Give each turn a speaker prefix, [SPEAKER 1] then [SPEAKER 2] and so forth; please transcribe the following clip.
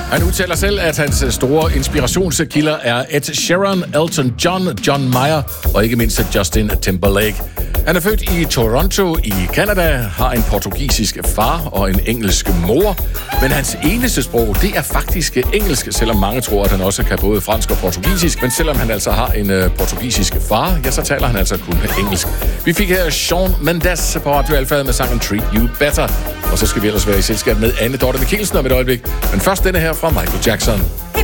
[SPEAKER 1] Han udtaler selv, at hans store inspirationskilder er Ed Sheeran, Elton John, John Mayer og ikke mindst Justin Timberlake. Han er født i Toronto i Canada, har en portugisisk far og en engelsk mor, men hans eneste sprog, det er faktisk engelsk, selvom mange tror, at han også kan både fransk og portugisisk. Men selvom han altså har en portugisisk far, ja, så taler han altså kun engelsk. Vi fik her Shawn Mendes på Radio Alfa med sangen Treat You Better. Og så skal vi ellers være i selskab med Anne Dorte Mikkelsen om et øjeblik. Men først denne her fra Michael Jackson.